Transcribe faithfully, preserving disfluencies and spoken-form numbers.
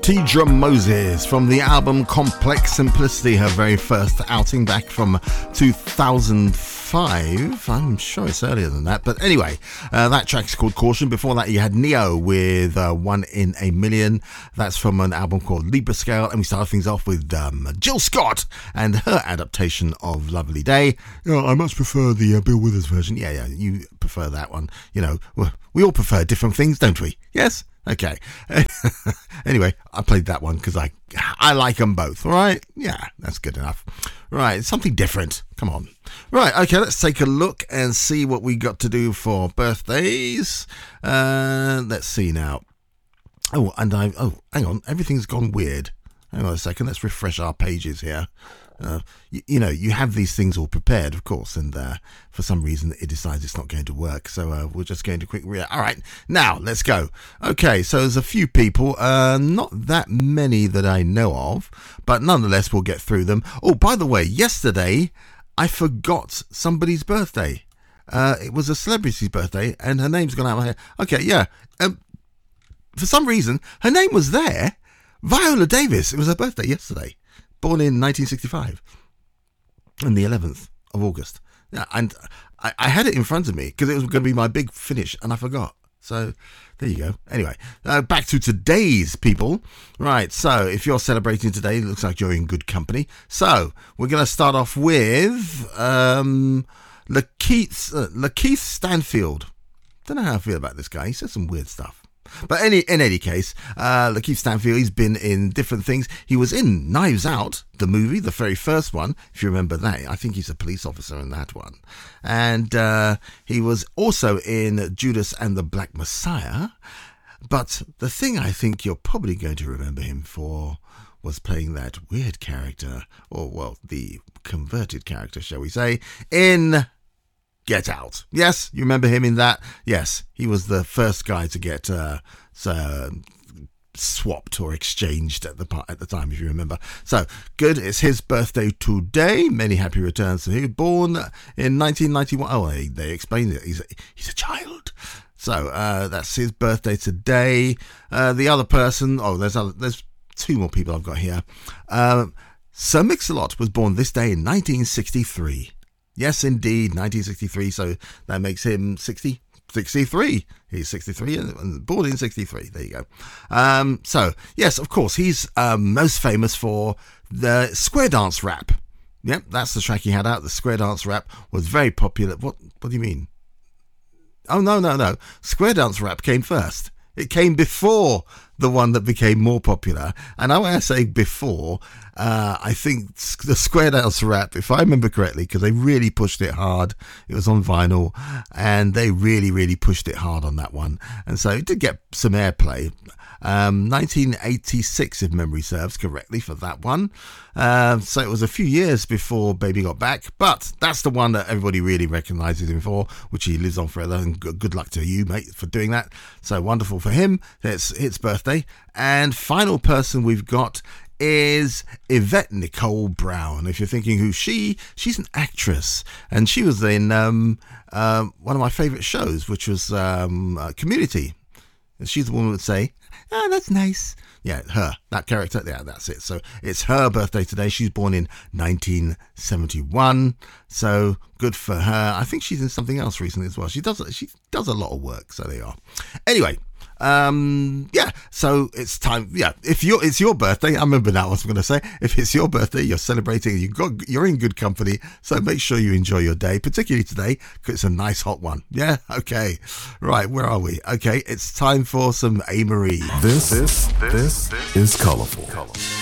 Tidra Moses from the album Complex Simplicity, her very first outing back from two thousand five. I'm sure it's earlier than that, but anyway, uh, that track's called Caution. Before that, you had Neo with uh, One in a Million. That's from an album called Libra Scale, and we started things off with um, Jill Scott and her adaptation of Lovely Day. You know, I much prefer the uh, Bill Withers version. Yeah, yeah, you prefer that one. You know, we all prefer different things, don't we? Yes? Okay. Anyway, I played that one because I I like them both. All right? Yeah, that's good enough. Right, something different. Come on. Right, okay, let's take a look and see what we got to do for birthdays. Uh, let's see now. Oh, and I... Oh, hang on. Everything's gone weird. Hang on a second. Let's refresh our pages here. Uh, you, you know, you have these things all prepared, of course, and uh, for some reason it decides it's not going to work. So uh, we're just going to quick re- All right, now let's go. Okay, so there's a few people, uh, not that many that I know of, but nonetheless we'll get through them. Oh, by the way, yesterday I forgot somebody's birthday. Uh, it was a celebrity's birthday, and her name's gone out of my head. Okay, yeah. Um, for some reason, her name was there. Viola Davis. It was her birthday yesterday. Born in nineteen sixty-five, on the eleventh of August. Yeah, and I, I had it in front of me because it was going to be my big finish, and I forgot. So there you go. Anyway, uh, back to today's people. Right, so if you're celebrating today, it looks like you're in good company. So we're going to start off with um, Lakeith, uh, Lakeith Stanfield. Don't know how I feel about this guy. He says some weird stuff. But any, in any case, uh, Lakeith Stanfield, he's been in different things. He was in Knives Out, the movie, the very first one, if you remember that. I think he's a police officer in that one. And uh, he was also in Judas and the Black Messiah. But the thing I think you're probably going to remember him for was playing that weird character, or, well, the converted character, shall we say, in Get Out. Yes, you remember him in that? Yes, he was the first guy to get uh, uh, swapped or exchanged at the at the time, if you remember. So, good. It's his birthday today. Many happy returns. He was born in nineteen ninety-one. Oh, they, they explained it. He's a, he's a child. So, uh, that's his birthday today. Uh, the other person, oh, there's other, there's two more people I've got here. Uh, Sir Mix-a-Lot was born this day in nineteen sixty-three. Yes, indeed, nineteen sixty-three, so that makes him sixty, sixty-three. He's sixty-three and born in sixty-three. There you go. Um, so, yes, of course, he's um, most famous for the Square Dance rap. Yep, that's the track he had out. The Square Dance rap was very popular. What, what do you mean? Oh, no, no, no. Square Dance rap came first. It came before the one that became more popular. And when I say before, uh, I think the Square Dance rap, if I remember correctly, because they really pushed it hard. It was on vinyl, and they really, really pushed it hard on that one. And so it did get some airplay. Um, nineteen eighty-six, if memory serves correctly, for that one. Uh, so it was a few years before Baby Got Back, but that's the one that everybody really recognises him for, which he lives on forever. And good, good luck to you, mate, for doing that. So wonderful for him. It's its birthday. And final person we've got is Yvette Nicole Brown. If you're thinking who's she, she's an actress, and she was in um, uh, one of my favourite shows, which was um, uh, Community. And she's the woman who would say, "Oh, that's nice." Yeah, her, that character. Yeah, that's it. So it's her birthday today. She's born in nineteen seventy-one. So good for her. I think she's in something else recently as well. She does she does a lot of work. So there you are. Anyway, um, yeah. So it's time. Yeah, if you're it's your birthday, I remember now what I'm going to say. If it's your birthday, you're celebrating. You got you're in good company. So make sure you enjoy your day, particularly today, because it's a nice hot one. Yeah. Okay. Right. Where are we? Okay. It's time for some A. Marie. This this this is colorful. colorful.